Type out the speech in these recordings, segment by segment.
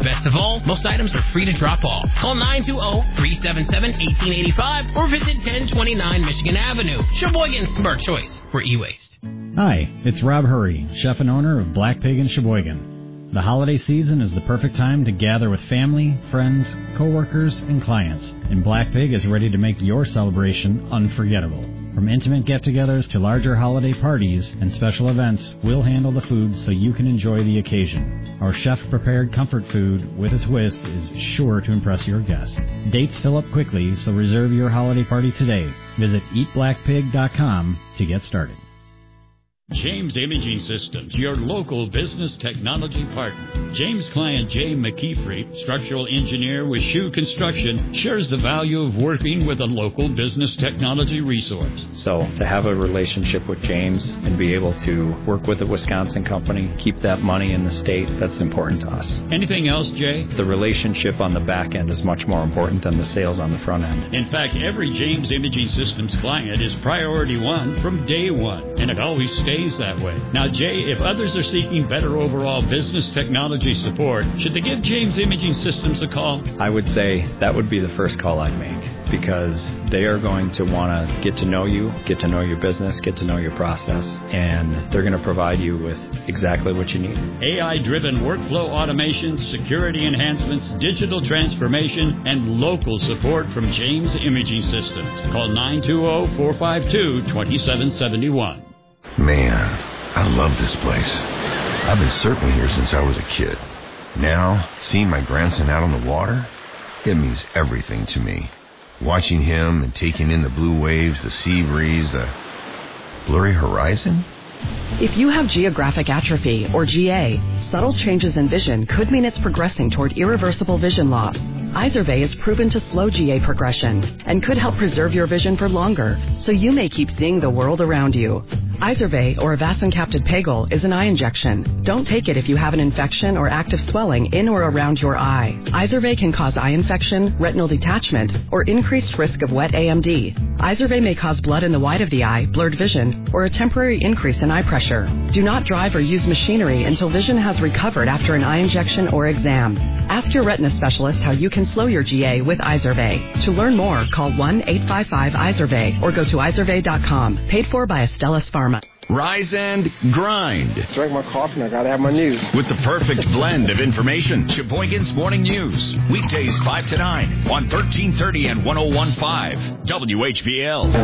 Best of all, most items are free to drop off. Call 920-377-1885 or visit 1029 Michigan Avenue. Sheboygan's smart choice for e-waste. Hi, it's Rob Hurry, chef and owner of Black Pig in Sheboygan. The holiday season is the perfect time to gather with family, friends, coworkers, and clients, and Black Pig is ready to make your celebration unforgettable. From intimate get-togethers to larger holiday parties and special events, we'll handle the food so you can enjoy the occasion. Our chef-prepared comfort food with a twist is sure to impress your guests. Dates fill up quickly, so reserve your holiday party today. Visit eatblackpig.com to get started. James Imaging Systems, your local business technology partner. James' client Jay McKeefrey, structural engineer with Shoe Construction, shares the value of working with a local business technology resource. So to have a relationship with James and be able to work with a Wisconsin company, keep that money in the state, that's important to us. Anything else, Jay? The relationship on the back end is much more important than the sales on the front end. In fact, every James Imaging Systems client is priority one from day one, and it always stays that way. Now, Jay, if others are seeking better overall business technology support, should they give James Imaging Systems a call? I would say that would be the first call I'd make, because they are going to want to get to know you, get to know your business, get to know your process, and they're going to provide you with exactly what you need. AI-driven workflow automation, security enhancements, digital transformation, and local support from James Imaging Systems. Call 920-452-2771. Man, I love this place. I've been surfing here since I was a kid. Now, seeing my grandson out on the water, it means everything to me. Watching him and taking in the blue waves, the sea breeze, the blurry horizon. If you have geographic atrophy, or GA, subtle changes in vision could mean it's progressing toward irreversible vision loss. Izervay is proven to slow GA progression and could help preserve your vision for longer, so you may keep seeing the world around you. Izervay, or avacincaptad pegol, is an eye injection. Don't take it if you have an infection or active swelling in or around your eye. Izervay can cause eye infection, retinal detachment, or increased risk of wet AMD. Izervay may cause blood in the white of the eye, blurred vision, or a temporary increase in eye pressure. Do not drive or use machinery until vision has recovered after an eye injection or exam. Ask your retina specialist how you can slow your GA with Izervay. To learn more, call 1-855-IZERVAY or go to izervay.com. Paid for by Astellas Pharma. Rise and grind. Drink my coffee and I gotta have my news. With the perfect blend of information. Sheboygan's Morning News. Weekdays 5 to 9 on 1330 and 101.5 WHBL.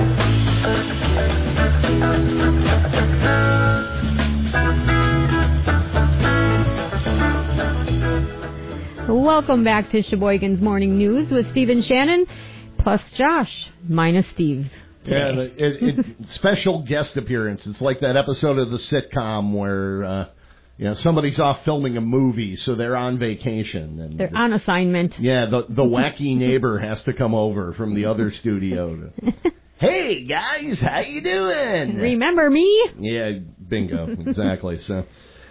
Welcome back to Sheboygan's Morning News with Steve and Shannon, plus Josh, minus Steve. Today. Yeah, it's special guest appearance. It's like that episode of the sitcom where somebody's off filming a movie, so they're on vacation. And they're on assignment. Yeah, the wacky neighbor has to come over from the other studio. Hey, guys, how you doing? Remember me? Yeah, bingo, exactly. So,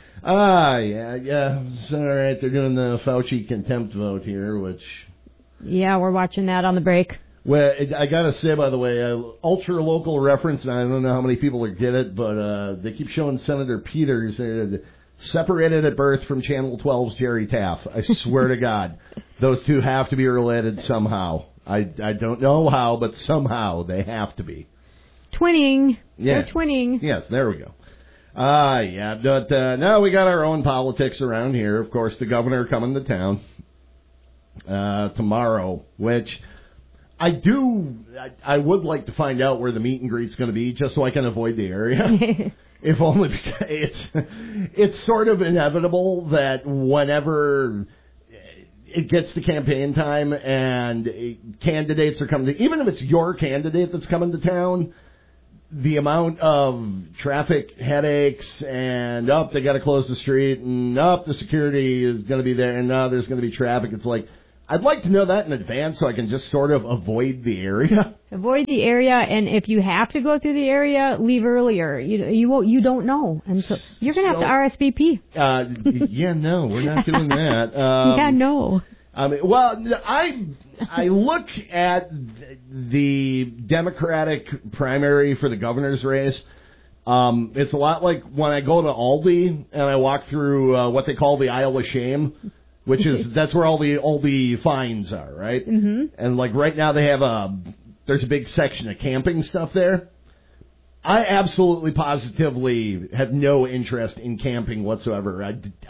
it's all right. They're doing the Fauci contempt vote here, which... Yeah, we're watching that on the break. Well, I got to say, by the way, ultra-local reference, and I don't know how many people get it, but they keep showing Senator Peters separated at birth from Channel 12's Jerry Taff. I swear to God, those two have to be related somehow. I don't know how, but somehow they have to be. Twinning. Yeah. They're twinning. Yes, there we go. But now we got our own politics around here. Of course, the governor coming to town tomorrow, which... I would like to find out where the meet and greet's going to be, just so I can avoid the area. If only because it's sort of inevitable that whenever it gets to campaign time and candidates are coming to, even if it's your candidate that's coming to town, the amount of traffic headaches and they got to close the street and the security is going to be there and there's going to be traffic. It's like, I'd like to know that in advance so I can just sort of avoid the area. Avoid the area, and if you have to go through the area, leave earlier. You don't know, and so you're going to have to RSVP. No, we're not doing that. No. I mean, I look at the Democratic primary for the governor's race. It's a lot like when I go to Aldi and I walk through what they call the aisle of shame, which is that's where all the fines are, right? Mm-hmm. And like right now they have there's a big section of camping stuff there. I absolutely positively have no interest in camping whatsoever.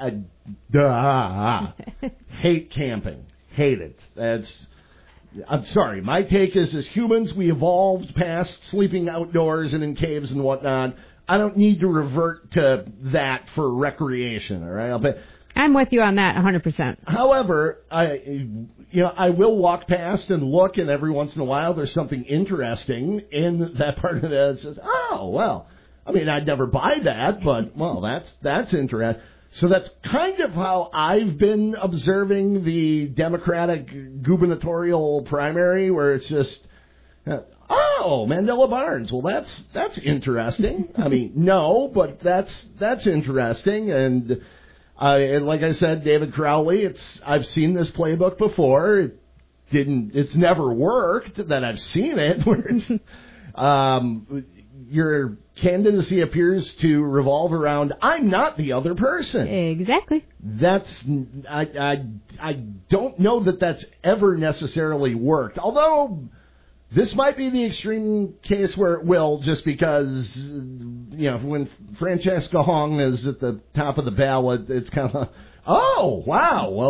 I hate camping. Hate it. I'm sorry. My take is, as humans, we evolved past sleeping outdoors and in caves and whatnot. I don't need to revert to that for recreation, all right? I'm with you on that 100%. However, I will walk past and look, and every once in a while there's something interesting in that part of it that says, oh, well, I mean, I'd never buy that, but, well, that's interesting. So that's kind of how I've been observing the Democratic gubernatorial primary, where it's just, Mandela Barnes. Well, that's interesting. I mean, no, but that's interesting. And like I said, David Crowley, I've seen this playbook before. It's never worked that I've seen it. Where your candidacy appears to revolve around, I'm not the other person. Exactly. I don't know that that's ever necessarily worked. Although this might be the extreme case where it will, just because, when Francesca Hong is at the top of the ballot, it's kind of, oh, wow, well,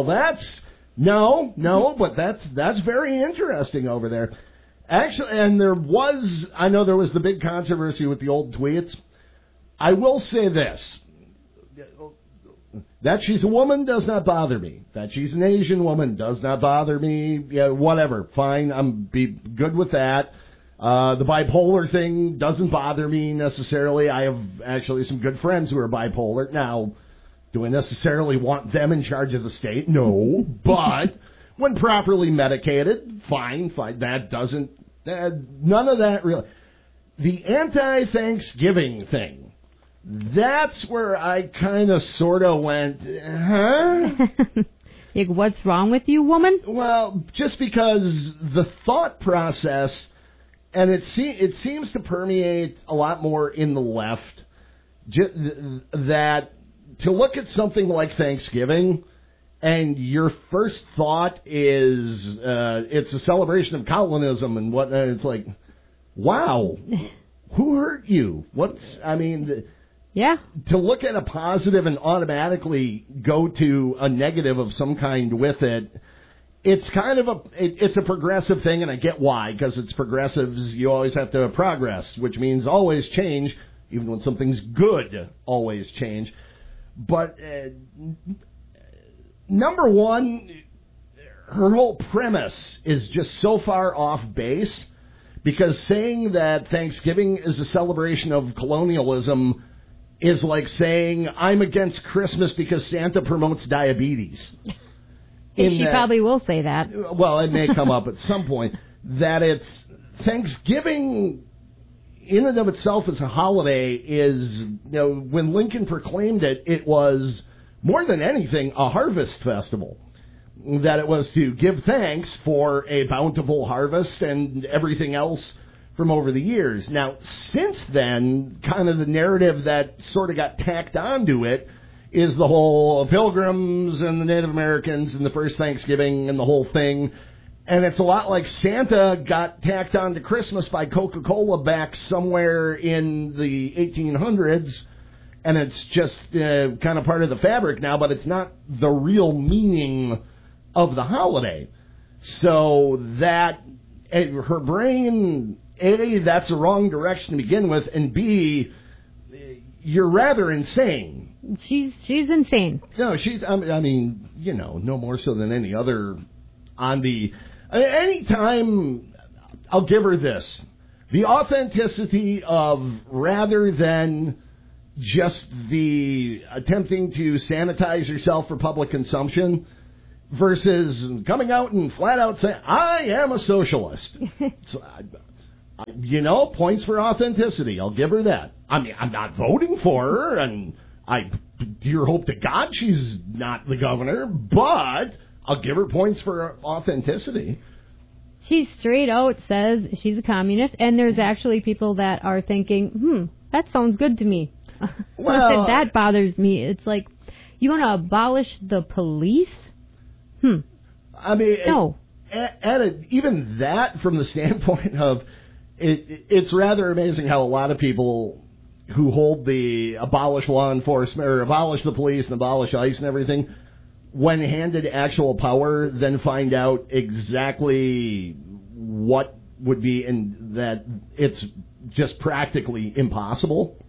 but that's very interesting over there. Actually, and I know there was the big controversy with the old tweets. I will say this. That she's a woman does not bother me. That she's an Asian woman does not bother me. Yeah, whatever. Fine. I'm be good with that. The bipolar thing doesn't bother me necessarily. I have actually some good friends who are bipolar. Now, do I necessarily want them in charge of the state? No. But when properly medicated, fine. That doesn't, none of that really. The anti-Thanksgiving thing, that's where I kind of sort of went, huh? Like, what's wrong with you, woman? Well, just because the thought process, and it seems to permeate a lot more in the left, that to look at something like Thanksgiving, and your first thought is it's a celebration of colonism and whatnot. It's like, wow, who hurt you? Yeah. To look at a positive and automatically go to a negative of some kind with it, it's kind of it's a progressive thing, and I get why, because it's progressives. You always have to progress, which means always change, even when something's good, always change. But number one, her whole premise is just so far off base, because saying that Thanksgiving is a celebration of colonialism is like saying I'm against Christmas because Santa promotes diabetes. She probably will say that. Well, it may come up at some point. That it's Thanksgiving in and of itself as a holiday is, when Lincoln proclaimed it, it was more than anything a harvest festival. That it was to give thanks for a bountiful harvest and everything else from over the years. Now, since then, kind of the narrative that sort of got tacked onto it is the whole Pilgrims and the Native Americans and the first Thanksgiving and the whole thing. And it's a lot like Santa got tacked onto Christmas by Coca-Cola back somewhere in the 1800s. And it's just kind of part of the fabric now, but it's not the real meaning of the holiday. So that, her brain, A, that's the wrong direction to begin with, and B, you're rather insane. She's insane. No, no more so than any other on the... Anytime, I'll give her this. The authenticity of, rather than just the attempting to sanitize yourself for public consumption, versus coming out and flat out saying, I am a socialist. So, points for authenticity. I'll give her that. I mean, I'm not voting for her, and I dear hope to God she's not the governor, but I'll give her points for authenticity. She straight out says she's a communist, and there's actually people that are thinking, that sounds good to me. Well, that bothers me. It's like, you want to abolish the police? I mean, no. Even that, from the standpoint of it's rather amazing how a lot of people who hold the abolish law enforcement or abolish the police and abolish ICE and everything, when handed actual power, then find out exactly what would be, and that it's just practically impossible.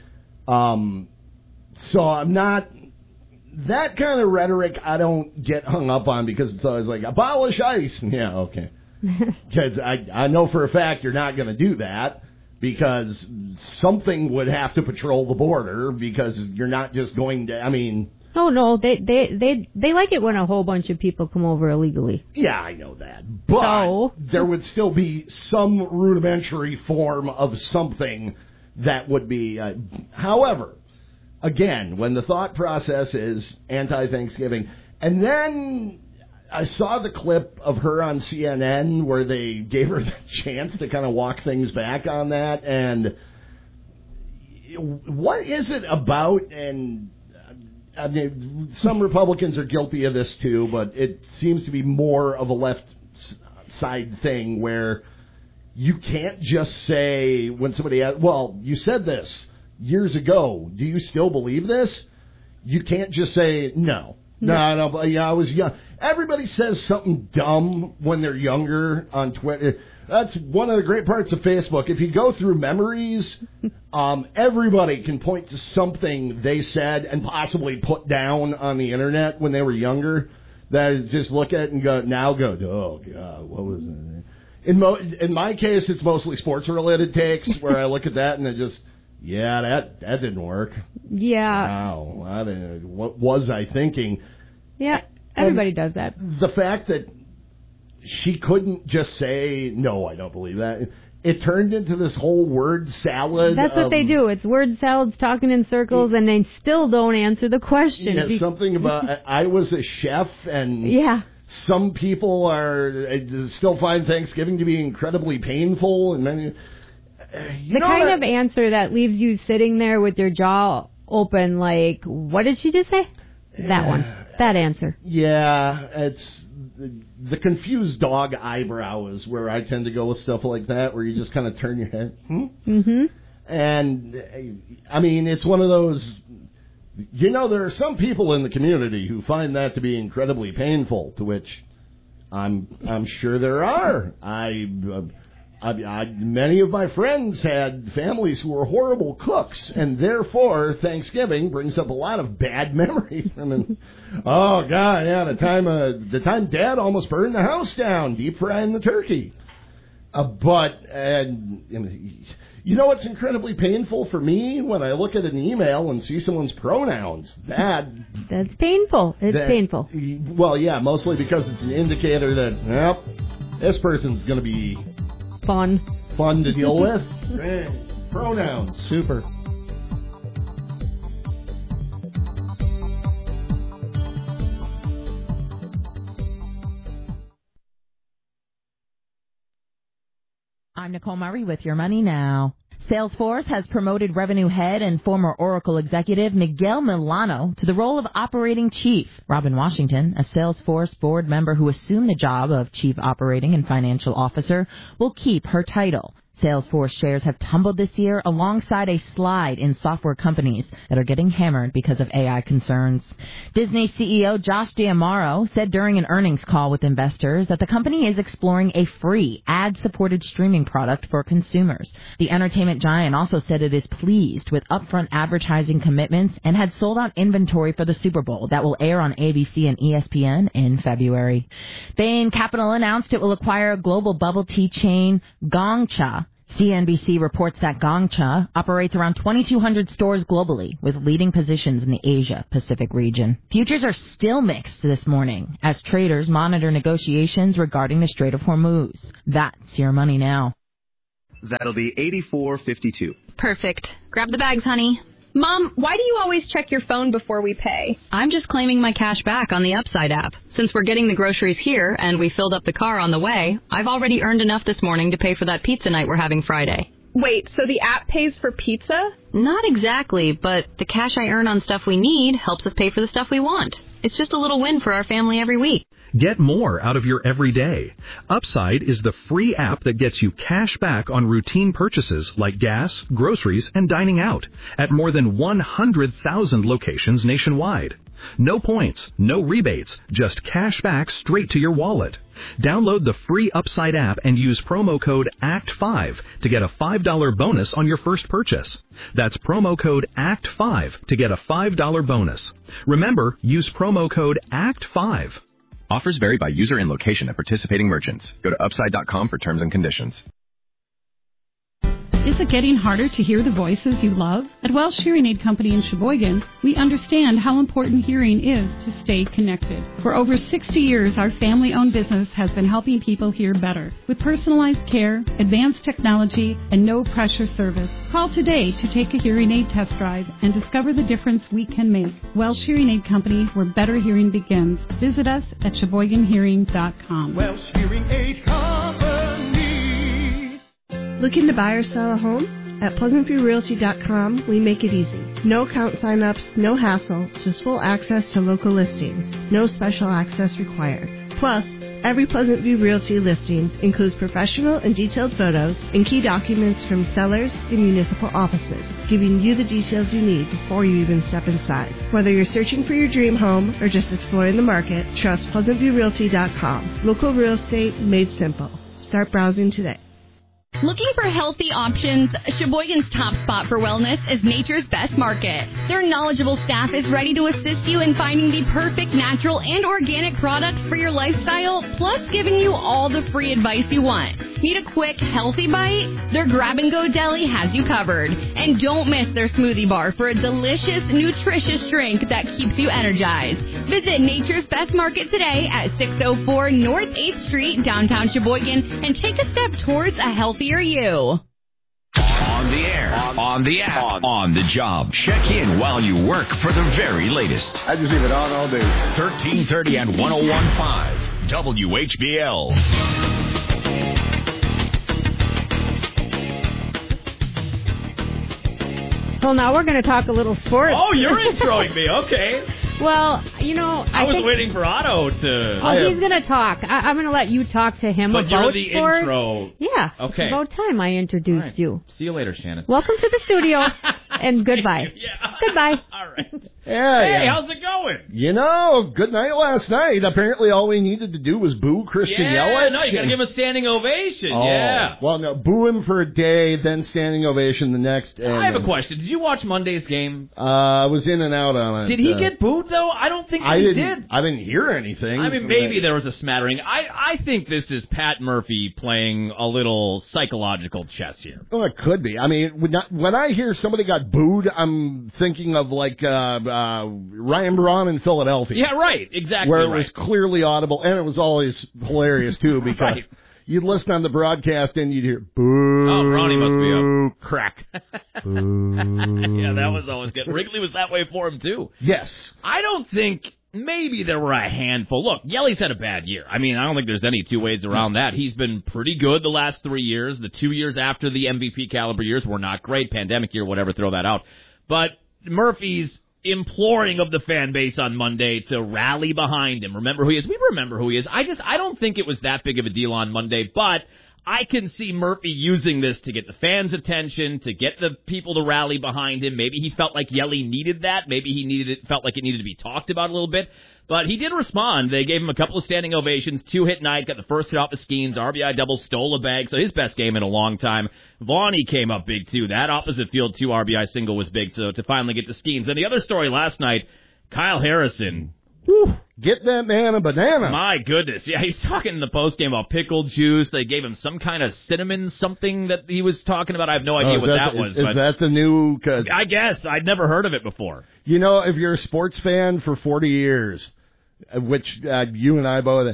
So I'm not, that kind of rhetoric I don't get hung up on, because it's always like, abolish ICE. Yeah, okay. Because I know for a fact you're not going to do that, because something would have to patrol the border, because you're not just going to, I mean... Oh, no, they like it when a whole bunch of people come over illegally. Yeah, I know that. But there would still be some rudimentary form of something that would be... however, again, when the thought process is anti-Thanksgiving, and then I saw the clip of her on CNN where they gave her the chance to kind of walk things back on that, and what is it about? And I mean, some Republicans are guilty of this too, but it seems to be more of a left side thing where you can't just say when somebody asks, well, you said this years ago, do you still believe this? You can't just say no. No, but yeah, I was young. Everybody says something dumb when they're younger on Twitter. That's one of the great parts of Facebook. If you go through memories, everybody can point to something they said and possibly put down on the internet when they were younger. That is, just look at it and go, oh, God, what was it? In my case, it's mostly sports-related takes where I look at that and I just, yeah, that didn't work. Yeah. Wow, what was I thinking? Yeah, everybody does that. The fact that she couldn't just say, no, I don't believe that. It turned into this whole word salad. That's what they do. It's word salads, talking in circles, and they still don't answer the question. Yeah, something about, I was a chef, and some people still find Thanksgiving to be incredibly painful. And many, the kind of answer that leaves you sitting there with your jaw open, like, what did she just say? That one. That answer. Yeah, it's the confused dog eyebrow is where I tend to go with stuff like that, where you just kind of turn your head. Mm-hmm. And, I mean, it's one of those, there are some people in the community who find that to be incredibly painful, to which I'm sure there are. Many of my friends had families who were horrible cooks, and therefore Thanksgiving brings up a lot of bad memories. I mean, oh God, yeah, the time Dad almost burned the house down, deep frying the turkey. You know what's incredibly painful for me when I look at an email and see someone's pronouns? That's painful. It's painful. Well, yeah, mostly because it's an indicator that this person's going to be fun to deal with. Pronouns. Super. I'm Nicole Murray with Your Money Now. Salesforce has promoted revenue head and former Oracle executive Miguel Milano to the role of operating chief. Robin Washington, a Salesforce board member who assumed the job of chief operating and financial officer, will keep her title. Salesforce shares have tumbled this year alongside a slide in software companies that are getting hammered because of AI concerns. Disney CEO Josh D'Amaro said during an earnings call with investors that the company is exploring a free ad-supported streaming product for consumers. The entertainment giant also said it is pleased with upfront advertising commitments and had sold out inventory for the Super Bowl that will air on ABC and ESPN in February. Bain Capital announced it will acquire global bubble tea chain Gongcha. CNBC reports that Gongcha operates around 2,200 stores globally, with leading positions in the Asia-Pacific region. Futures are still mixed this morning as traders monitor negotiations regarding the Strait of Hormuz. That's Your Money Now. That'll be $84.52. Perfect. Grab the bags, honey. Mom, why do you always check your phone before we pay? I'm just claiming my cash back on the Upside app. Since we're getting the groceries here and we filled up the car on the way, I've already earned enough this morning to pay for that pizza night we're having Friday. Wait, so the app pays for pizza? Not exactly, but the cash I earn on stuff we need helps us pay for the stuff we want. It's just a little win for our family every week. Get more out of your everyday. Upside is the free app that gets you cash back on routine purchases like gas, groceries, and dining out at more than 100,000 locations nationwide. No points, no rebates, just cash back straight to your wallet. Download the free Upside app and use promo code ACT5 to get a $5 bonus on your first purchase. That's promo code ACT5 to get a $5 bonus. Remember, use promo code ACT5. Offers vary by user and location at participating merchants. Go to upside.com for terms and conditions. Is it getting harder to hear the voices you love? At Welsh Hearing Aid Company in Sheboygan, we understand how important hearing is to stay connected. For over 60 years, our family-owned business has been helping people hear better with personalized care, advanced technology, and no-pressure service. Call today to take a hearing aid test drive and discover the difference we can make. Welsh Hearing Aid Company, where better hearing begins. Visit us at SheboyganHearing.com. Welsh Hearing Aid Company. Looking to buy or sell a home? At PleasantViewRealty.com, we make it easy. No account sign-ups, no hassle, just full access to local listings. No special access required. Plus, every Pleasant View Realty listing includes professional and detailed photos and key documents from sellers and municipal offices, giving you the details you need before you even step inside. Whether you're searching for your dream home or just exploring the market, trust PleasantViewRealty.com. Local real estate made simple. Start browsing today. Looking for healthy options? Sheboygan's top spot for wellness is Nature's Best Market. Their knowledgeable staff is ready to assist you in finding the perfect natural and organic products for your lifestyle, plus giving you all the free advice you want. Need a quick, healthy bite? Their grab-and-go deli has you covered. And don't miss their smoothie bar for a delicious, nutritious drink that keeps you energized. Visit Nature's Best Market today at 604 North 8th Street, downtown Sheboygan, and take a step towards a healthier you. On the air, on the app, on the job. Check in while you work for the very latest. I just leave it on all day. 1330 and 101.5 WHBL. Well, now we're going to talk a little sports. Oh, you're introing me. Okay. Well, you know, I was think, waiting for Otto to... Oh, he's going to talk. I'm going to let you talk to him but about you're the sports. Intro. Yeah. Okay. It's about time I introduced you. See you later, Shannon. Welcome to the studio, and goodbye. Goodbye. All right. Yeah, hey, how's it going? You know, good night last night. Apparently all we needed to do was boo Christian Yelich. No, you got to give him a standing ovation. Oh, yeah. Well, no, boo him for a day, then standing ovation the next. And I have a question. Did you watch Monday's game? I was in and out on it. Did he get booed, though? I don't think he did. I didn't hear anything. I mean, maybe there was a smattering. I think this is Pat Murphy playing a little psychological chess here. Well, it could be. I mean, when I hear somebody got booed, I'm thinking of like Ryan Braun in Philadelphia. Yeah, right. Exactly. Where it was clearly audible, and it was always hilarious too because you'd listen on the broadcast and you'd hear boo. Oh, Bronny must be up. Crack. Yeah, that was always good. Wrigley was that way for him too. Yes. I don't think. Maybe there were a handful. Look, Yelly's had a bad year. I mean, I don't think there's any two ways around that. He's been pretty good the last 3 years. The 2 years after the MVP caliber years were not great. Pandemic year, whatever, throw that out. But Murphy's imploring of the fan base on Monday to rally behind him. Remember who he is? We remember who he is. I don't think it was that big of a deal on Monday, but I can see Murphy using this to get the fans' attention, to get the people to rally behind him. Maybe he felt like Yelly needed that. Maybe he felt like it needed to be talked about a little bit. But he did respond. They gave him a couple of standing ovations, 2-hit night, got the first hit off the Skeens, RBI double, stole a bag, so his best game in a long time. Vaughnie came up big, too. That opposite field 2 RBI single was big, so to finally get the Skeens. And the other story last night, Kyle Harrison. Whew, get that man a banana. My goodness. Yeah, he's talking in the postgame about pickled juice. They gave him some kind of cinnamon something that he was talking about. I have no idea what that was. Is that the new... I guess. I'd never heard of it before. You know, if you're a sports fan for 40 years, which you and I both...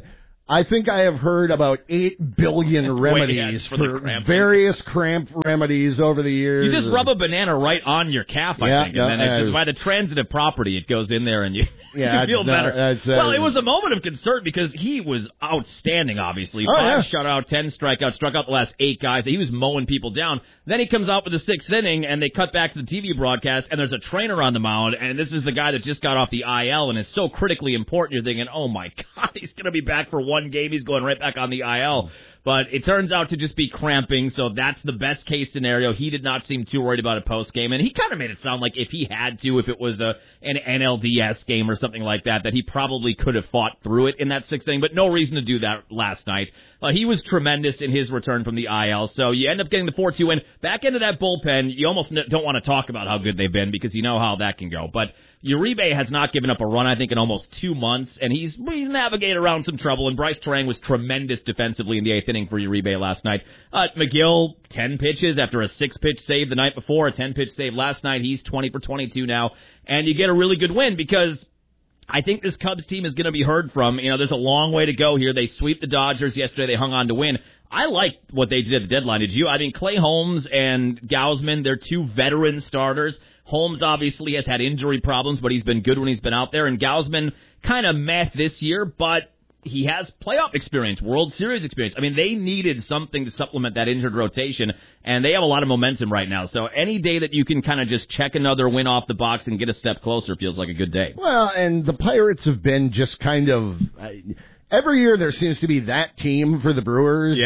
I think I have heard about 8 billion remedies for various cramp remedies over the years. You just rub a banana right on your calf, I think, and then by the transitive property, it goes in there and you feel better. Well, it was a moment of concern because he was outstanding, obviously. 5 shutout, 10 strikeouts, struck out the last 8 guys. He was mowing people down. Then he comes out with the 6th inning, and they cut back to the TV broadcast, and there's a trainer on the mound, and this is the guy that just got off the IL and is so critically important. You're thinking, oh, my God, he's going to be back for one game. He's going right back on the IL. But it turns out to just be cramping, so that's the best case scenario. He did not seem too worried about it post-game, and he kind of made it sound like if he had to, if it was an NLDS game or something like that, that he probably could have fought through it in that 6th inning, but no reason to do that last night. He was tremendous in his return from the IL, so you end up getting the 4-2 win. Back into that bullpen, you almost don't want to talk about how good they've been because you know how that can go. But Uribe has not given up a run, I think, in almost 2 months, and he's navigated around some trouble, and Bryce Terang was tremendous defensively in the 8th inning for Uribe last night. McGill, 10 pitches after a 6-pitch save the night before, a 10-pitch save last night. He's 20 for 22 now, and you get a really good win because I think this Cubs team is going to be heard from. You know, there's a long way to go here. They sweep the Dodgers yesterday. They hung on to win. I like what they did at the deadline. Did you? I mean, Clay Holmes and Gausman, they're 2 veteran starters. Holmes obviously has had injury problems, but he's been good when he's been out there. And Gausman kind of meh this year, but he has playoff experience, World Series experience. I mean, they needed something to supplement that injured rotation, and they have a lot of momentum right now. So any day that you can kind of just check another win off the box and get a step closer feels like a good day. Well, and the Pirates have been just kind of... every year there seems to be that team for the Brewers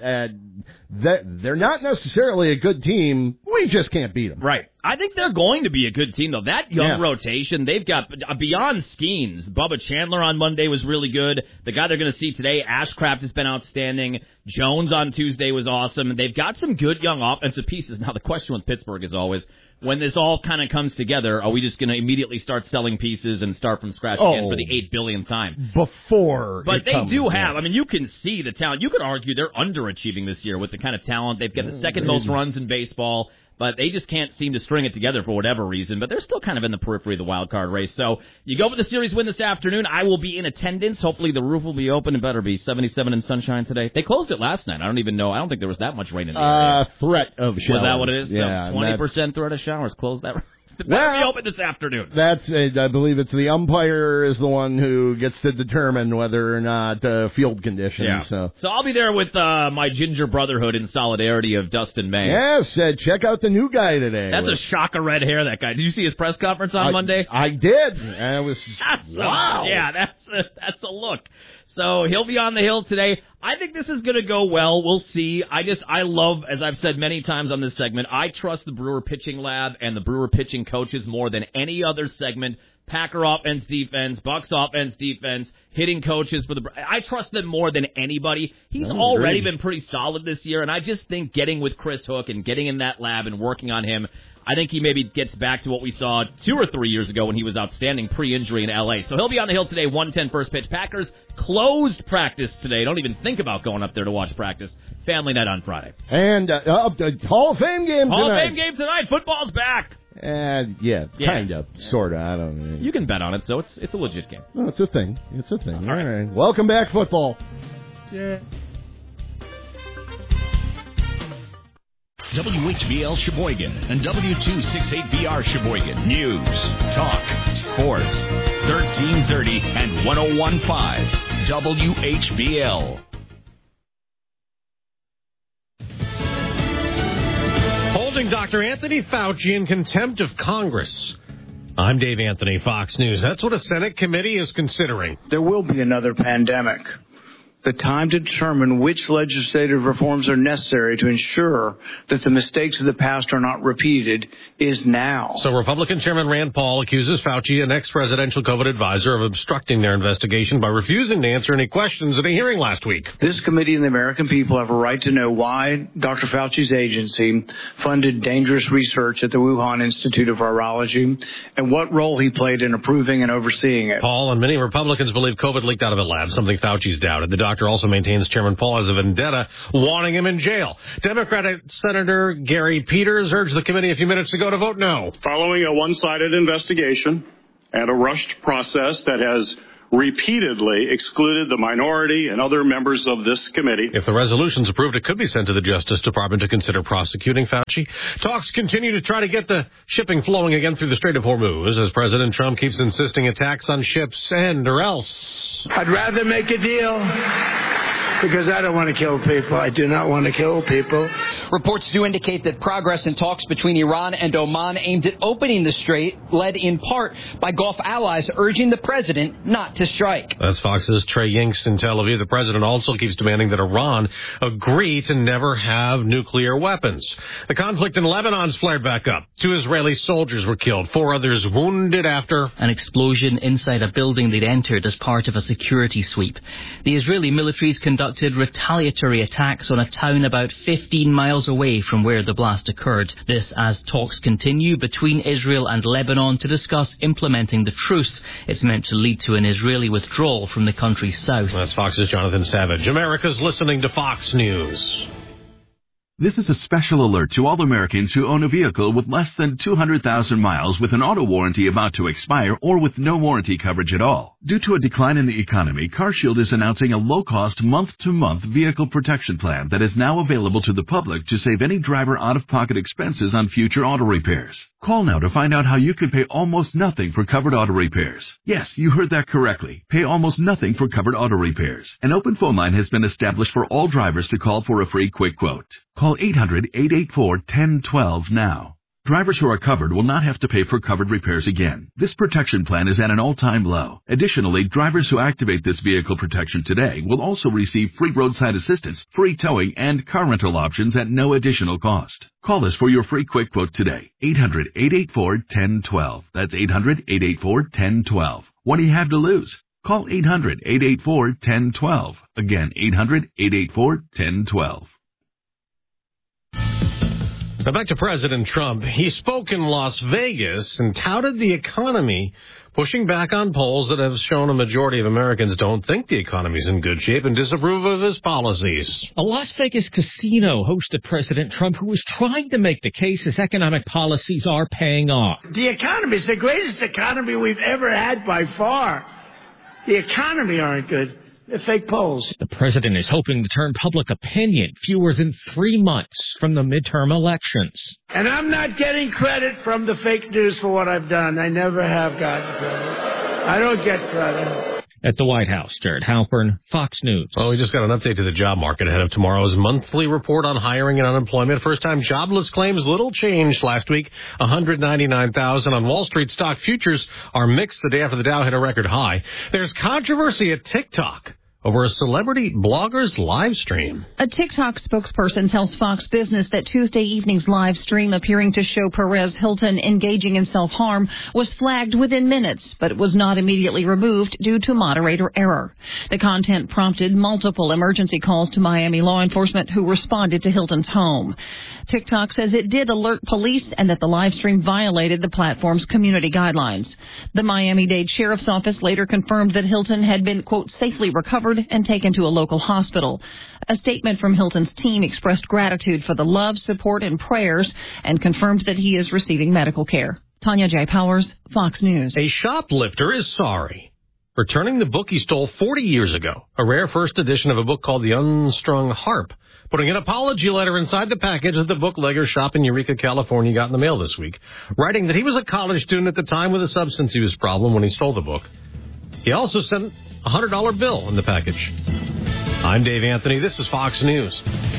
that they're not necessarily a good team. We just can't beat them. Right. I think they're going to be a good team, though. That young rotation, they've got beyond Skeens. Bubba Chandler on Monday was really good. The guy they're going to see today, Ashcraft, has been outstanding. Jones on Tuesday was awesome. They've got some good young offensive pieces. Now, the question with Pittsburgh is always, when this all kind of comes together, are we just going to immediately start selling pieces and start from scratch again for the 8 billionth time? But they do have. I mean, you can see the talent. You could argue they're underachieving this year with the kind of talent. They've got the second most runs in baseball, but they just can't seem to string it together for whatever reason. But they're still kind of in the periphery of the wild card race. So you go for the series win this afternoon. I will be in attendance. Hopefully the roof will be open. It better be 77 and sunshine today. They closed it last night. I don't even know. I don't think there was that much rain in the area. Threat of showers. Was that what it is? Yeah, 20% threat of showers. Close that. It better be open this afternoon. I believe it's the umpire is the one who gets to determine whether or not field conditions. Yeah. So I'll be there with my Ginger Brotherhood in solidarity of Dustin May. Yes, check out the new guy today. That's a shock of red hair, that guy. Did you see his press conference on Monday? I did. And it was, wow. Yeah, that's a look. So he'll be on the hill today. I think this is going to go well. We'll see. I love, as I've said many times on this segment, I trust the Brewer pitching lab and the Brewer pitching coaches more than any other segment. Packer offense, defense, Bucks offense, defense, hitting coaches for I trust them more than anybody. He's already been pretty solid this year, and I just think getting with Chris Hook and getting in that lab and working on him, I think he maybe gets back to what we saw 2 or 3 years ago when he was outstanding pre-injury in L.A. So he'll be on the hill today, 1:10 first pitch. Packers closed practice today. Don't even think about going up there to watch practice. Family night on Friday. And Hall of Fame game tonight. Hall of Fame game tonight. Football's back. Kind of, sort of. I don't know. You can bet on it, so it's a legit game. No, it's a thing. It's a thing. All right. Welcome back, football. Yeah. WHBL Sheboygan and W268BR Sheboygan. News, talk, sports. 1330 and 101.5 WHBL. Holding Dr. Anthony Fauci in contempt of Congress. I'm Dave Anthony, Fox News. That's what a Senate committee is considering. There will be another pandemic. The time to determine which legislative reforms are necessary to ensure that the mistakes of the past are not repeated is now. So Republican Chairman Rand Paul accuses Fauci, an ex-presidential COVID advisor, of obstructing their investigation by refusing to answer any questions at a hearing last week. This committee and the American people have a right to know why Dr. Fauci's agency funded dangerous research at the Wuhan Institute of Virology and what role he played in approving and overseeing it. Paul and many Republicans believe COVID leaked out of a lab, something Fauci's doubted. The doctor also maintains Chairman Paul has a vendetta, wanting him in jail. Democratic Senator Gary Peters urged the committee a few minutes ago to vote no. Following a one-sided investigation and a rushed process that has repeatedly excluded the minority and other members of this committee. If the resolution's approved, it could be sent to the Justice Department to consider prosecuting Fauci. Talks continue to try to get the shipping flowing again through the Strait of Hormuz as President Trump keeps insisting attacks on ships end or else. I'd rather make a deal because I don't want to kill people. I do not want to kill people. Reports do indicate that progress in talks between Iran and Oman aimed at opening the strait, led in part by Gulf allies urging the president not to strike. That's Fox's Trey Yingst in Tel Aviv. The president also keeps demanding that Iran agree to never have nuclear weapons. The conflict in Lebanon's flared back up. 2 Israeli soldiers were killed, 4 others wounded after an explosion inside a building they'd entered as part of a security sweep. The Israeli militaries conducted retaliatory attacks on a town about 15 miles away from where the blast occurred. This as talks continue between Israel and Lebanon to discuss implementing the truce. It's meant to lead to an Israeli withdrawal from the country's south. That's Fox's Jonathan Savage. America's listening to Fox News. This is a special alert to all Americans who own a vehicle with less than 200,000 miles with an auto warranty about to expire or with no warranty coverage at all. Due to a decline in the economy, CarShield is announcing a low-cost month-to-month vehicle protection plan that is now available to the public to save any driver out-of-pocket expenses on future auto repairs. Call now to find out how you can pay almost nothing for covered auto repairs. Yes, you heard that correctly. Pay almost nothing for covered auto repairs. An open phone line has been established for all drivers to call for a free quick quote. Call 800-884-1012 now. Drivers who are covered will not have to pay for covered repairs again. This protection plan is at an all-time low. Additionally, drivers who activate this vehicle protection today will also receive free roadside assistance, free towing, and car rental options at no additional cost. Call us for your free quick quote today. 800-884-1012. That's 800-884-1012. What do you have to lose? Call 800-884-1012. Again, 800-884-1012. Now back to President Trump. He spoke in Las Vegas and touted the economy, pushing back on polls that have shown a majority of Americans don't think the economy's in good shape and disapprove of his policies. A Las Vegas casino hosted President Trump, who was trying to make the case his economic policies are paying off. The economy is the greatest economy we've ever had by far. The economy aren't good. They're fake polls. The president is hoping to turn public opinion fewer than 3 months from the midterm elections. And I'm not getting credit from the fake news for what I've done. I never have gotten credit. I don't get credit. At the White House, Jared Halpern, Fox News. Well, we just got an update to the job market ahead of tomorrow's monthly report on hiring and unemployment. First-time jobless claims, little changed last week, 199,000 on Wall Street. Stock futures are mixed the day after the Dow hit a record high. There's controversy at TikTok over a celebrity blogger's live stream. A TikTok spokesperson tells Fox Business that Tuesday evening's live stream appearing to show Perez Hilton engaging in self-harm was flagged within minutes, but it was not immediately removed due to moderator error. The content prompted multiple emergency calls to Miami law enforcement, who responded to Hilton's home. TikTok says it did alert police and that the live stream violated the platform's community guidelines. The Miami-Dade Sheriff's Office later confirmed that Hilton had been, quote, safely recovered and taken to a local hospital. A statement from Hilton's team expressed gratitude for the love, support, and prayers and confirmed that he is receiving medical care. Tanya J. Powers, Fox News. A shoplifter is sorry, returning the book he stole 40 years ago, a rare first edition of a book called The Unstrung Harp, putting an apology letter inside the package that the bootlegger shop in Eureka, California got in the mail this week, writing that he was a college student at the time with a substance use problem when he stole the book. He also sent a $100 bill in the package. I'm Dave Anthony. This is Fox News.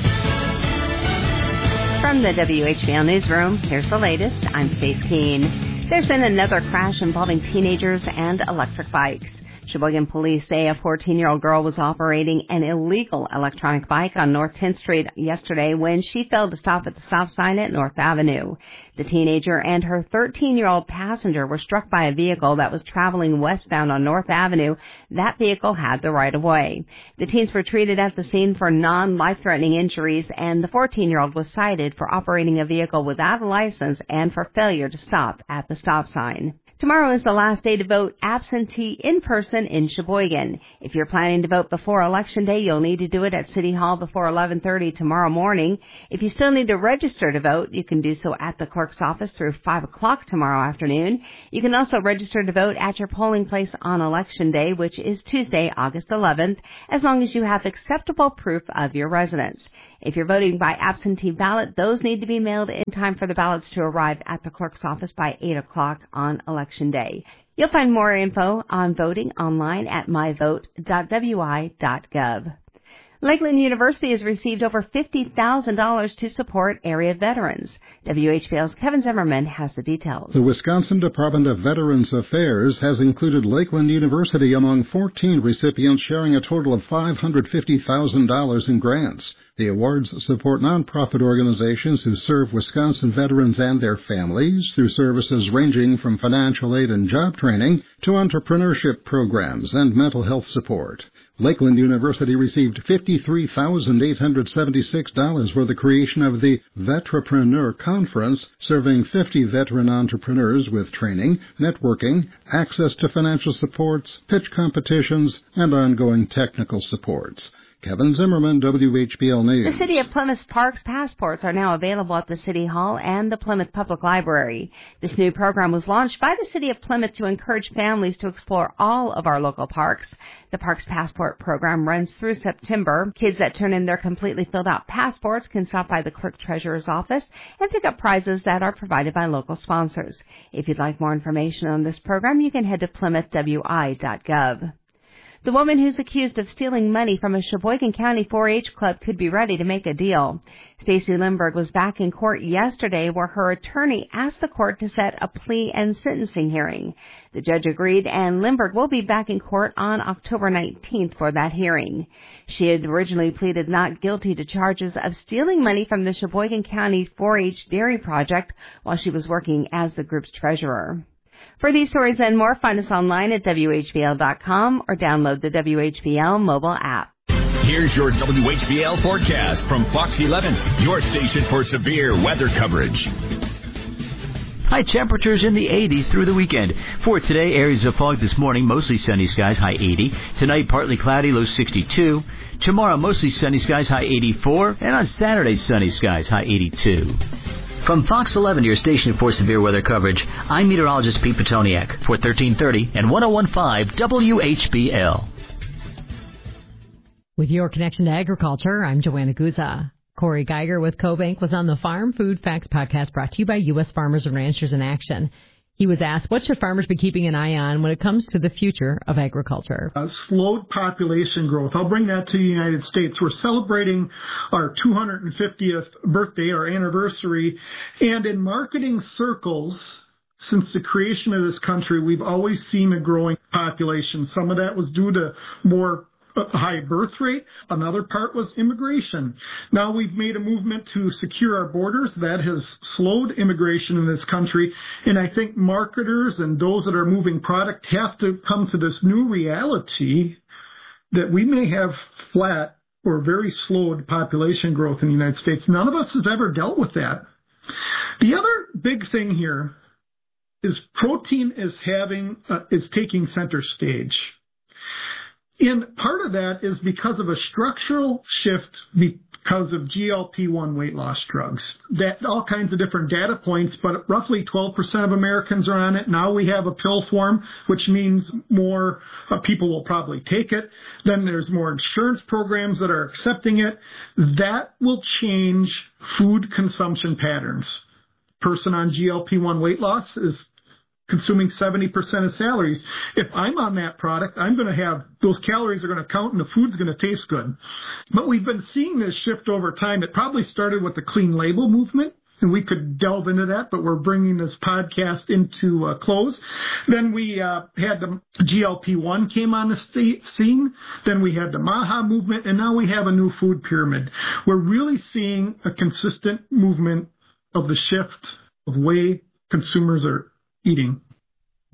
From the WHBL Newsroom, here's the latest. I'm Stace Keene. There's been another crash involving teenagers and electric bikes. Sheboygan police say a 14-year-old girl was operating an illegal electronic bike on North 10th Street yesterday when she failed to stop at the stop sign at North Avenue. The teenager and her 13-year-old passenger were struck by a vehicle that was traveling westbound on North Avenue. That vehicle had the right-of-way. The teens were treated at the scene for non-life-threatening injuries, and the 14-year-old was cited for operating a vehicle without a license and for failure to stop at the stop sign. Tomorrow is the last day to vote absentee in person in Sheboygan. If you're planning to vote before Election Day, you'll need to do it at City Hall before 11:30 tomorrow morning. If you still need to register to vote, you can do so at the clerk's office through 5 o'clock tomorrow afternoon. You can also register to vote at your polling place on Election Day, which is Tuesday, August 11th, as long as you have acceptable proof of your residence. If you're voting by absentee ballot, those need to be mailed in time for the ballots to arrive at the clerk's office by 8 o'clock on Election Day. You'll find more info on voting online at myvote.wi.gov. Lakeland University has received over $50,000 to support area veterans. WHBL's Kevin Zimmerman has the details. The Wisconsin Department of Veterans Affairs has included Lakeland University among 14 recipients sharing a total of $550,000 in grants. The awards support nonprofit organizations who serve Wisconsin veterans and their families through services ranging from financial aid and job training to entrepreneurship programs and mental health support. Lakeland University received $53,876 for the creation of the Vetrapreneur Conference, serving 50 veteran entrepreneurs with training, networking, access to financial supports, pitch competitions, and ongoing technical supports. Kevin Zimmerman, WHBL News. The City of Plymouth's Parks Passports are now available at the City Hall and the Plymouth Public Library. This new program was launched by the City of Plymouth to encourage families to explore all of our local parks. The Parks Passport program runs through September. Kids that turn in their completely filled out passports can stop by the Clerk Treasurer's office and pick up prizes that are provided by local sponsors. If you'd like more information on this program, you can head to plymouthwi.gov. The woman who's accused of stealing money from a Sheboygan County 4-H club could be ready to make a deal. Stacey Lindberg was back in court yesterday where her attorney asked the court to set a plea and sentencing hearing. The judge agreed, and Lindberg will be back in court on October 19th for that hearing. She had originally pleaded not guilty to charges of stealing money from the Sheboygan County 4-H Dairy Project while she was working as the group's treasurer. For these stories and more, find us online at WHBL.com or download the WHBL mobile app. Here's your WHBL forecast from Fox 11, your station for severe weather coverage. High temperatures in the 80s through the weekend. For today, areas of fog this morning, mostly sunny skies, high 80. Tonight, partly cloudy, low 62. Tomorrow, mostly sunny skies, high 84. And on Saturday, sunny skies, high 82. From Fox 11, your station for severe weather coverage, I'm meteorologist Pete Petoniak for 1330 and 101.5 WHBL. With your connection to agriculture, I'm Joanna Guza. Corey Geiger with CoBank was on the Farm Food Facts podcast brought to you by U.S. Farmers and Ranchers in Action. He was asked, what should farmers be keeping an eye on when it comes to the future of agriculture? Slowed population growth. I'll bring that to the United States. We're celebrating our 250th birthday, our anniversary, and in marketing circles, since the creation of this country, we've always seen a growing population. Some of that was due to more high birth rate. Another part was immigration. Now we've made a movement to secure our borders. That has slowed immigration in this country. And I think marketers and those that are moving product have to come to this new reality that we may have flat or very slowed population growth in the United States. None of us has ever dealt with that. The other big thing here is protein is taking center stage. And part of that is because of a structural shift because of GLP-1 weight loss drugs. That all kinds of different data points, but roughly 12% of Americans are on it. Now we have a pill form, which means more people will probably take it. Then there's more insurance programs that are accepting it. That will change food consumption patterns. Person on GLP-1 weight loss is consuming 70% of salaries. If I'm on that product, I'm going to have those calories are going to count and the food's going to taste good. But we've been seeing this shift over time. It probably started with the clean label movement, and we could delve into that, but we're bringing this podcast into close. Then we had the GLP-1 came on the scene. Then we had the MAHA movement, and now we have a new food pyramid. We're really seeing a consistent movement of the shift of way consumers are eating.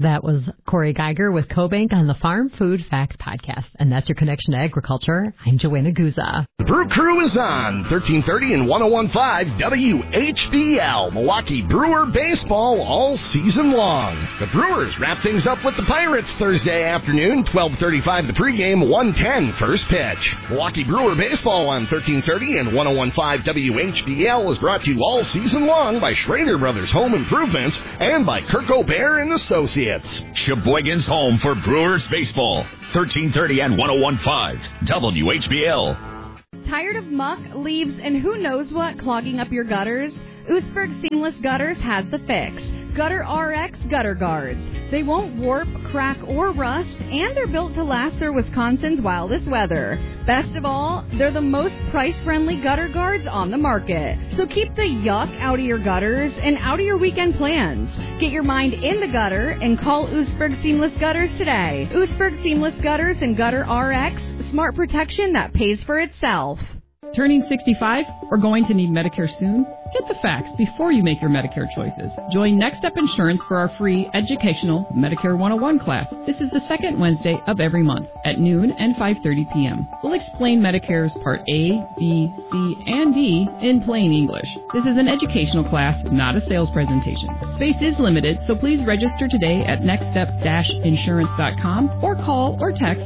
That was Corey Geiger with CoBank on the Farm Food Facts Podcast. And that's your connection to agriculture. I'm Joanna Guza. The Brew Crew is on 1330 and 101.5 WHBL. Milwaukee Brewer baseball all season long. The Brewers wrap things up with the Pirates Thursday afternoon, 12:35 the pregame, 1:10 first pitch. Milwaukee Brewer baseball on 1330 and 101.5 WHBL is brought to you all season long by Schrader Brothers Home Improvements and by Kirk O'Bear and Associates. Sheboygan's home for Brewers baseball. 1330 and 101.5 WHBL. Tired of muck, leaves, and who knows what clogging up your gutters? Oostburg Seamless Gutters has the fix. Gutter RX Gutter Guards. They won't warp, crack, or rust, and they're built to last through Wisconsin's wildest weather. Best of all, they're the most price-friendly gutter guards on the market. So keep the yuck out of your gutters and out of your weekend plans. Get your mind in the gutter and call Oostburg Seamless Gutters today. Oostburg Seamless Gutters and Gutter RX, smart protection that pays for itself. Turning 65 or going to need Medicare soon? Get the facts before you make your Medicare choices. Join Next Step Insurance for our free educational Medicare 101 class. This is the second Wednesday of every month at noon and 5:30 p.m. We'll explain Medicare's Part A, B, C, and D in plain English. This is an educational class, not a sales presentation. Space is limited, so please register today at nextstep-insurance.com or call or text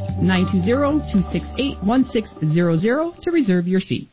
920-268-1600 to reserve your seat.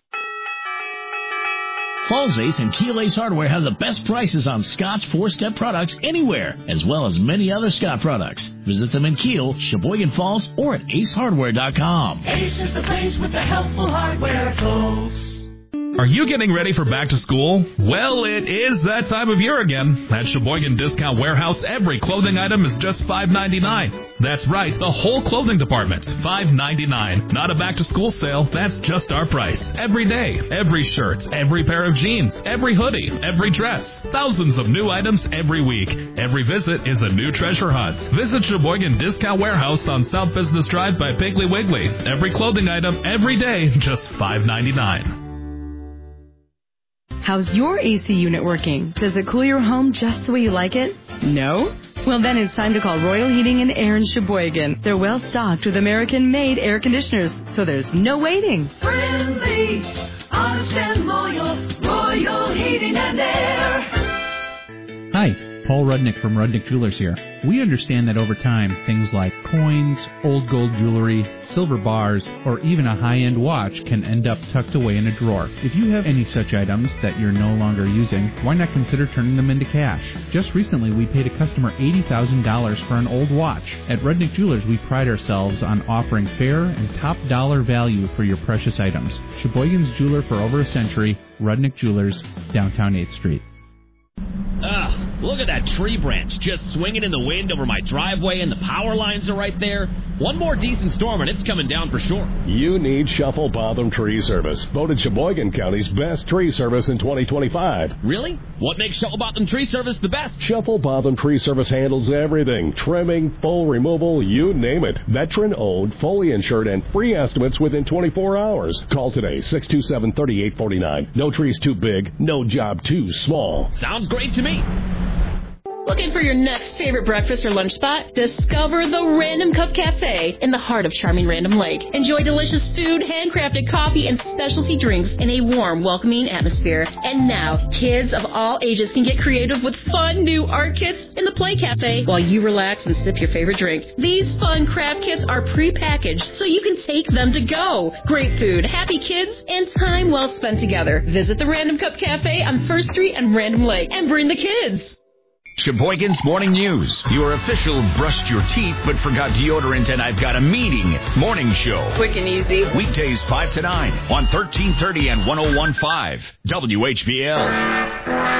Falls Ace and Keel Ace Hardware have the best prices on Scott's 4-step products anywhere, as well as many other Scott products. Visit them in Keel, Sheboygan Falls, or at acehardware.com. Ace is the place with the helpful hardware, folks. Are you getting ready for back to school? Well, it is that time of year again. At Sheboygan Discount Warehouse, every clothing item is just $5.99. That's right, the whole clothing department, $5.99. Not a back to school sale, that's just our price. Every day, every shirt, every pair of jeans, every hoodie, every dress. Thousands of new items every week. Every visit is a new treasure hunt. Visit Sheboygan Discount Warehouse on South Business Drive by Piggly Wiggly. Every clothing item, every day, just $5.99. How's your AC unit working? Does it cool your home just the way you like it? No? Well, then it's time to call Royal Heating and Air in Sheboygan. They're well stocked with American-made air conditioners, so there's no waiting. Friendly, honest and loyal, Royal Heating and Air. Hi, Paul Rudnick from Rudnick Jewelers here. We understand that over time, things like coins, old gold jewelry, silver bars, or even a high-end watch can end up tucked away in a drawer. If you have any such items that you're no longer using, why not consider turning them into cash? Just recently, we paid a customer $80,000 for an old watch. At Rudnick Jewelers, we pride ourselves on offering fair and top dollar value for your precious items. Sheboygan's jeweler for over a century, Rudnick Jewelers, downtown 8th Street. Look at that tree branch just swinging in the wind over my driveway, and the power lines are right there. One more decent storm and it's coming down for sure. You need Shuffle Botham Tree Service, voted Sheboygan County's best tree service in 2025. Really? What makes Shuffle Botham Tree Service the best? Shuffle Botham Tree Service handles everything. Trimming, full removal, you name it. Veteran-owned, fully insured, and free estimates within 24 hours. Call today, 627-3849. No tree's too big, no job too small. Sounds great to me. Looking for your next favorite breakfast or lunch spot? Discover the Random Cup Cafe in the heart of charming Random Lake. Enjoy delicious food, handcrafted coffee, and specialty drinks in a warm, welcoming atmosphere. And now, kids of all ages can get creative with fun new art kits in the Play Cafe while you relax and sip your favorite drink. These fun craft kits are pre-packaged so you can take them to go. Great food, happy kids, and time well spent together. Visit the Random Cup Cafe on 1st Street and Random Lake and bring the kids. Sheboygan's Morning News. Your official brushed your teeth but forgot deodorant and I've got a meeting morning show. Quick and easy. Weekdays 5 to 9 on 1330 and 101.5 WHBL.